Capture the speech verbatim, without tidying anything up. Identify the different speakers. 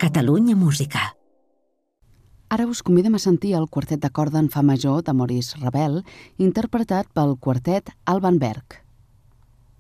Speaker 1: Catalunya Música.
Speaker 2: Ara us convidem a sentir el quartet de corda en fa major de Maurice Ravel, interpretat pel quartet Alban Berg.